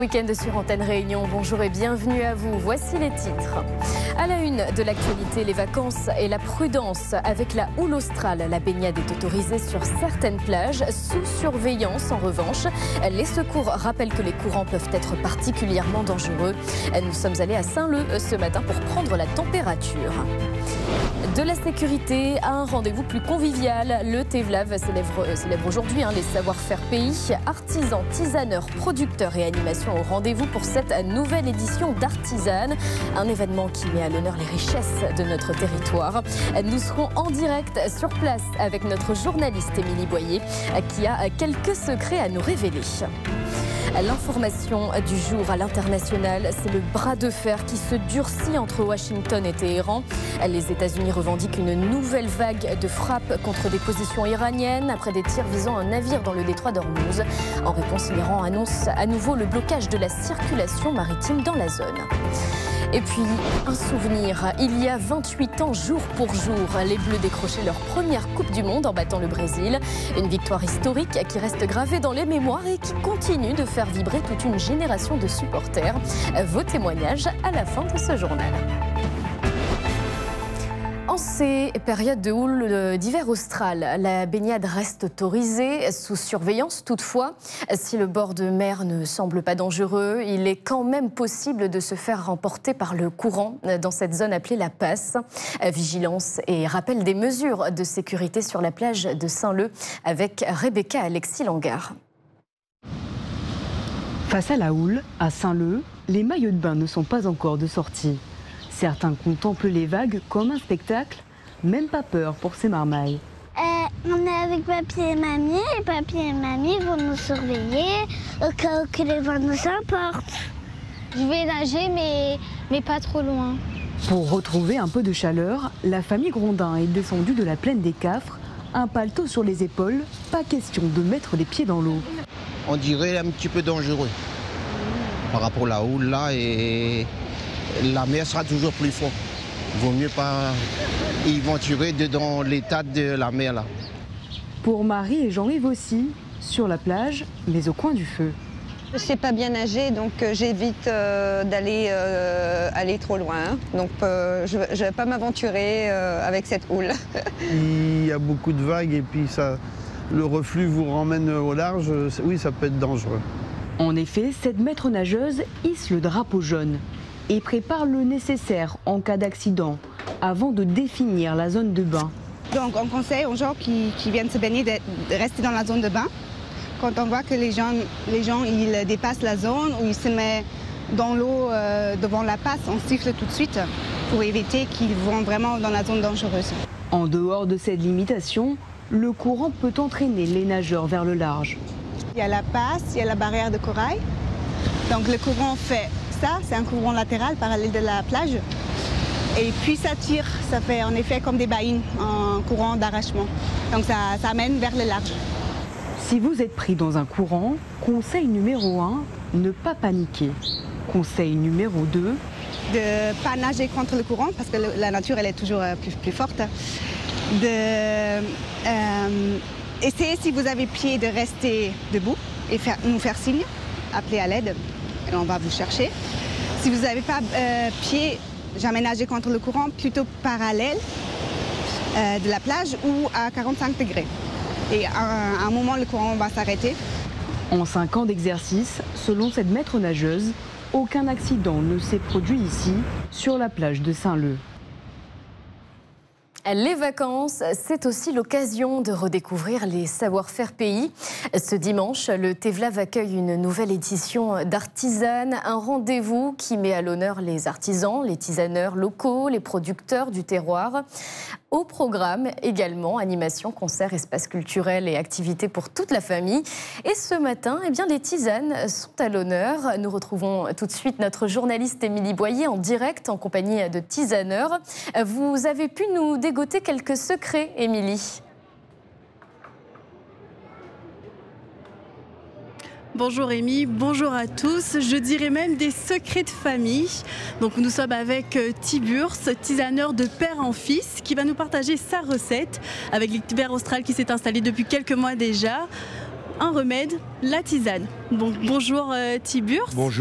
Week-end sur Antenne Réunion, bonjour et bienvenue à vous. Voici les titres. À la une de l'actualité, les vacances et la prudence. Avec la houle australe, la baignade est autorisée sur certaines plages, sous surveillance en revanche. Les secours rappellent que les courants peuvent être particulièrement dangereux. Nous sommes allés à Saint-Leu ce matin pour prendre la température. De la sécurité à un rendez-vous plus convivial, le TVLAV célèbre aujourd'hui les savoir-faire pays. Artisans, tisaneurs, producteurs et animations au rendez-vous pour cette nouvelle édition d'Artisane. Un événement qui met à l'honneur les richesses de notre territoire. Nous serons en direct sur place avec notre journaliste Émilie Boyer qui a quelques secrets à nous révéler. L'information du jour à l'international, c'est le bras de fer qui se durcit entre Washington et Téhéran. Les États-Unis revendiquent une nouvelle vague de frappes contre des positions iraniennes après des tirs visant un navire dans le détroit d'Ormuz. En réponse, l'Iran annonce à nouveau le blocage de la circulation maritime dans la zone. Et puis, un souvenir. Il y a 28 ans, jour pour jour, les Bleus décrochaient leur première Coupe du Monde en battant le Brésil. Une victoire historique qui reste gravée dans les mémoires et qui continue de faire vibrer toute une génération de supporters. Vos témoignages à la fin de ce journal. En ces périodes de houle d'hiver austral, la baignade reste autorisée, sous surveillance toutefois. Si le bord de mer ne semble pas dangereux, il est quand même possible de se faire emporter par le courant dans cette zone appelée la Passe. Vigilance et rappel des mesures de sécurité sur la plage de Saint-Leu avec Rebecca Alexis-Langard. Face à la houle, à Saint-Leu, les maillots de bain ne sont pas encore de sortie. Certains contemplent les vagues comme un spectacle, même pas peur pour ces marmailles. On est avec papy et mamie vont nous surveiller au cas où que les vents nous emportent. Je vais nager mais pas trop loin. Pour retrouver un peu de chaleur, la famille Grondin est descendue de la plaine des Cafres, un paletot sur les épaules, pas question de mettre les pieds dans l'eau. On dirait un petit peu dangereux par rapport à la houle là et la mer sera toujours plus forte. Il vaut mieux pas y venturer dans l'état de la mer là. Pour Marie et Jean-Yves aussi, sur la plage, mais au coin du feu. Je ne sais pas bien nager, donc j'évite d'aller aller trop loin. Donc je ne vais pas m'aventurer avec cette houle. Il y a beaucoup de vagues et puis le reflux vous ramène au large. Oui, ça peut être dangereux. En effet, cette maître nageuse hisse le drapeau jaune et prépare le nécessaire en cas d'accident avant de définir la zone de bain. Donc on conseille aux gens qui viennent se baigner de rester dans la zone de bain. Quand on voit que les gens ils dépassent la zone ou ils se mettent dans l'eau devant la passe, on siffle tout de suite pour éviter qu'ils vont vraiment dans la zone dangereuse. En dehors de cette limitation, le courant peut entraîner les nageurs vers le large. Il y a la passe, il y a la barrière de corail. Donc le courant fait ça, c'est un courant latéral parallèle de la plage. Et puis ça tire, ça fait en effet comme des baïnes, un courant d'arrachement. Donc ça amène vers le large. Si vous êtes pris dans un courant, conseil numéro 1, ne pas paniquer. Conseil numéro 2, de ne pas nager contre le courant parce que la nature elle est toujours plus forte. Essayez si vous avez pied de rester debout et nous faire signe, appeler à l'aide et on va vous chercher. Si vous n'avez pas pied, jamais nager contre le courant, plutôt parallèle de la plage ou à 45 degrés. Et à un moment, le courant va s'arrêter. En 5 ans d'exercice, selon cette maître nageuse, aucun accident ne s'est produit ici, sur la plage de Saint-Leu. Les vacances, c'est aussi l'occasion de redécouvrir les savoir-faire pays. Ce dimanche, le TVLAV accueille une nouvelle édition d'Artisane, un rendez-vous qui met à l'honneur les artisans, les tisaneurs locaux, les producteurs du terroir. Au programme également, animation, concerts, espaces culturels et activités pour toute la famille. Et ce matin, les tisanes sont à l'honneur. Nous retrouvons tout de suite notre journaliste Émilie Boyer en direct en compagnie de tisaneurs. Vous avez pu nous dégoter quelques secrets, Émilie. Bonjour Rémi, bonjour à tous. Je dirais même des secrets de famille. Donc nous sommes avec Tiburce, tisaneur de père en fils, qui va nous partager sa recette avec l'hiver austral qui s'est installé depuis quelques mois déjà. un remède, la tisane. Donc bonjour Tiburce. Bonjour.